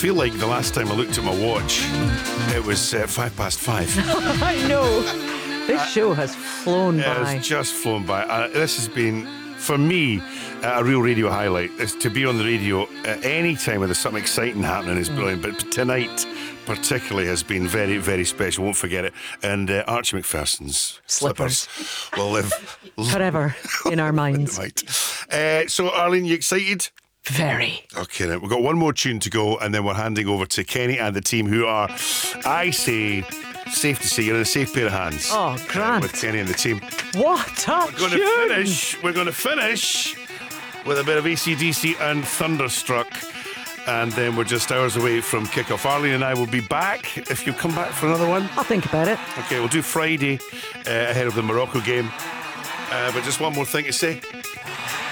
feel like the last time I looked at my watch, it was 5:05. I know. This show has flown by. It's just flown by. This has been, for me, a real radio highlight. Is to be on the radio at any time when there's something exciting happening is brilliant. But tonight, particularly, has been very, very special. Won't forget it. And Archie Macpherson's slippers will live forever in our minds. So, Arlene, you excited? Very. Okay, then we've got one more tune to go, and then we're handing over to Kenny and the team, who are, I say, safe to say, you're in a safe pair of hands. Oh, grand. With Kenny and the team. What a We're going to finish with a bit of AC/DC and Thunderstruck, and then we're just hours away from kick-off. Arlene and I will be back if you come back for another one. I'll think about it. Okay, we'll do Friday ahead of the Morocco game. But just one more thing to say.